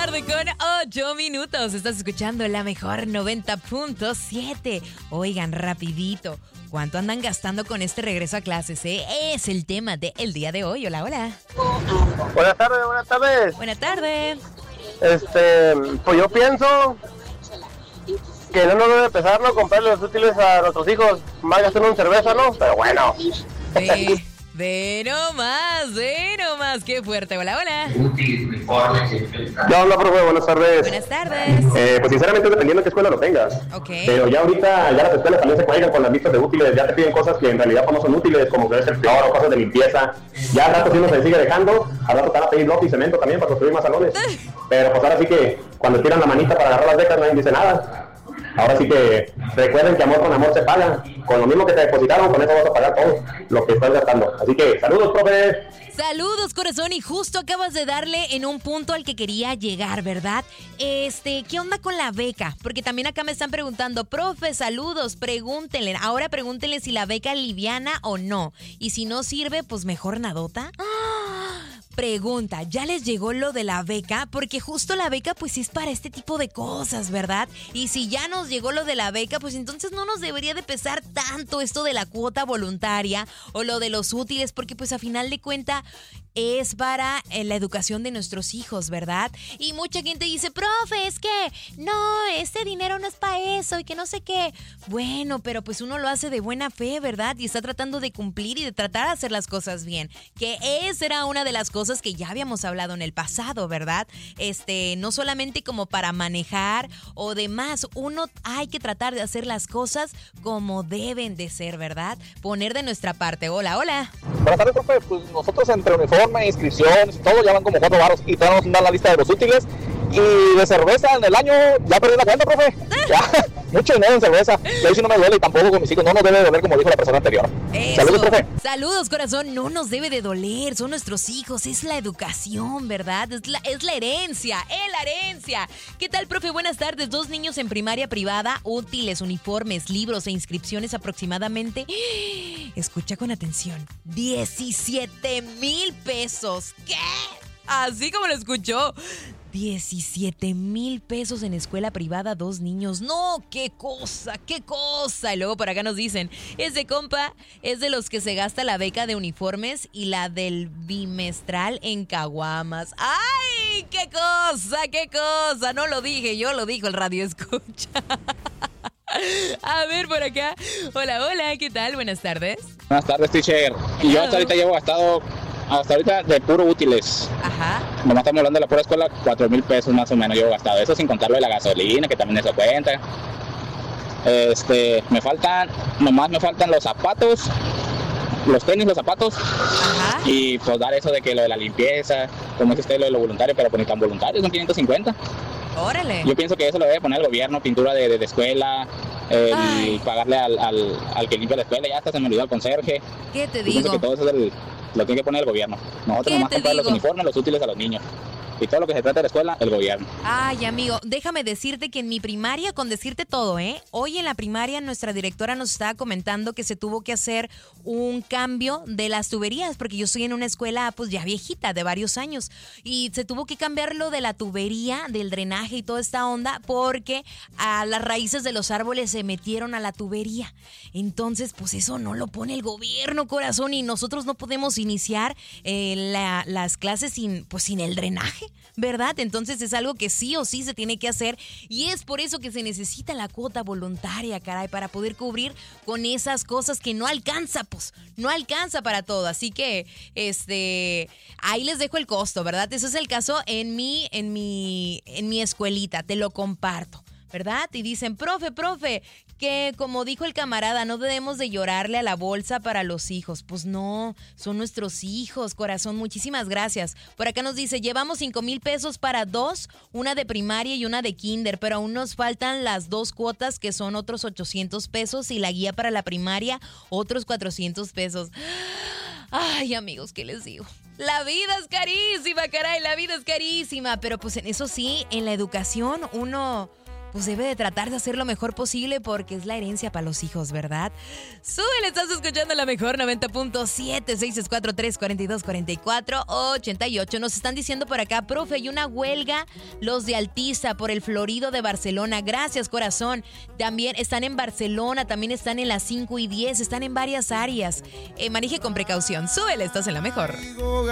tarde con 8 minutos. Estás escuchando la mejor 90.7. Oigan, rapidito, ¿cuánto andan gastando con este regreso a clases? Es el tema del día de hoy. Hola, hola. Buenas tardes, buenas tardes. Buenas tardes. Pues yo pienso que no nos debe empezar a comprarle los útiles a nuestros hijos. Más gastar una cerveza, ¿no? Pero bueno. Ve nomás, qué fuerte. Hola, hola. Ya hola, profe, buenas tardes. Buenas tardes. Pues sinceramente dependiendo de qué escuela lo tengas. Ok. Pero ya ahorita, ya las escuelas también se juegan con las listas de útiles, ya te piden cosas que en realidad pues, no son útiles, como que es el flor o cosas de limpieza. Ya al rato si uno se sigue dejando, al rato te van a pedir bloque y cemento también para construir más salones. Pero pues ahora sí que cuando tiran la manita para agarrar las becas nadie dice nada. Ahora sí que recuerden que amor con amor se paga. Con lo mismo que te depositaron, con eso vas a pagar todo lo que estás gastando. Así que saludos, profe. Saludos, corazón, y justo acabas de darle en un punto al que quería llegar, ¿verdad? ¿Qué onda con la beca? Porque también acá me están preguntando, profe, saludos, pregúntenle. Ahora pregúntenle si la beca es liviana o no. Y si no sirve, pues mejor nadota. Pregunta, ¿ya les llegó lo de la beca? Porque justo la beca pues es para este tipo de cosas, ¿verdad? Y si ya nos llegó lo de la beca, pues entonces no nos debería de pesar tanto esto de la cuota voluntaria o lo de los útiles, porque pues a final de cuentas es para la educación de nuestros hijos, ¿verdad? Y mucha gente dice, profe, es que no, este dinero no es para eso y que no sé qué. Bueno, pero pues uno lo hace de buena fe, ¿verdad? Y está tratando de cumplir y de tratar de hacer las cosas bien. Que esa era una de las cosas que ya habíamos hablado en el pasado, ¿verdad? No solamente como para manejar o demás, uno hay que tratar de hacer las cosas como deben de ser, ¿verdad? Poner de nuestra parte. Hola, hola. Buenas tardes, profe. Pues nosotros entre uniforme, inscripciones y todo ya van como 4 varos y todavía nos dan la lista de los útiles. Y de cerveza en el año, ya perdí la cuenta, profe. Ya, mucho dinero en cerveza. Y ahí sí no me duele y tampoco con mis hijos. No nos debe de doler como dijo la persona anterior. Eso. Saludos, profe. Saludos, corazón. No nos debe de doler. Son nuestros hijos. Es la educación, ¿verdad? Es la herencia. Es la herencia. ¿Qué tal, profe? Buenas tardes. 2 niños en primaria privada. Útiles, uniformes, libros e inscripciones aproximadamente. Escucha con atención. 17,000 pesos. ¿Qué? Así como lo escuchó. 17,000 pesos en escuela privada, 2 niños. No, qué cosa. Y luego por acá nos dicen, ese compa es de los que se gasta la beca de uniformes y la del bimestral en caguamas. ¡Ay, qué cosa! No lo dije yo, lo dijo el radio escucha. A ver, por acá. Hola, ¿qué tal? Buenas tardes. Buenas tardes, teacher. Y yo hasta ahorita llevo gastado, hasta ahorita de puro útiles. Ajá. Nomás estamos hablando de la pura escuela, 4,000 pesos más o menos llevo gastado. Eso sin contarlo de la gasolina, que también eso cuenta. Nomás me faltan los zapatos, los tenis, los zapatos. Ajá. Y pues dar eso de que lo de la limpieza, como es usted lo de lo voluntario, pero pues ni tan voluntario, son 550. Órale. Yo pienso que eso lo debe poner el gobierno, pintura de escuela, y pagarle al que limpia la escuela. Ya hasta se me olvidó el conserje. ¿Qué te Yo pienso digo? que todo eso lo tiene que poner el gobierno. Nosotros nomás comprar los uniformes, los útiles a los niños. Y todo lo que se trata de la escuela, el gobierno. Ay, amigo, déjame decirte que en mi primaria, con decirte todo, hoy en la primaria nuestra directora nos estaba comentando que se tuvo que hacer un cambio de las tuberías, porque yo estoy en una escuela pues ya viejita, de varios años, y se tuvo que cambiar lo de la tubería, del drenaje y toda esta onda, porque a las raíces de los árboles se metieron a la tubería. Entonces, pues eso no lo pone el gobierno, corazón, y nosotros no podemos iniciar las clases sin el drenaje, ¿verdad? Entonces es algo que sí o sí se tiene que hacer, y es por eso que se necesita la cuota voluntaria, caray, para poder cubrir con esas cosas que no alcanza, pues, no alcanza para todo. Así que, ahí les dejo el costo, ¿verdad? Ese es el caso en mi escuelita, te lo comparto, ¿verdad? Y dicen, profe, que como dijo el camarada, no debemos de llorarle a la bolsa para los hijos. Pues no, son nuestros hijos, corazón. Muchísimas gracias. Por acá nos dice, llevamos 5,000 pesos para 2, una de primaria y una de kinder, pero aún nos faltan las 2 cuotas, que son otros 800 pesos, y la guía para la primaria, otros 400 pesos. Ay, amigos, ¿qué les digo? La vida es carísima, caray, la vida es carísima. Pero pues en eso sí, en la educación uno pues debe de tratar de hacer lo mejor posible porque es la herencia para los hijos, ¿verdad? Súbele, estás escuchando la mejor 90.7, 664-342-44-88. Nos están diciendo por acá, profe, hay una huelga los de Altiza por el Florido de Barcelona. Gracias, corazón. También están en Barcelona, también están en las 5 y 10, están en varias áreas. Maneje con precaución. Súbele, estás en la mejor.